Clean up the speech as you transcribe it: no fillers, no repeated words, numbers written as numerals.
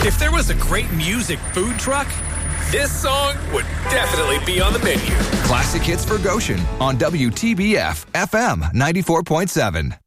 If there was a great music food truck, this song would definitely be on the menu. Classic hits for Goshen on WTBF FM 94.7.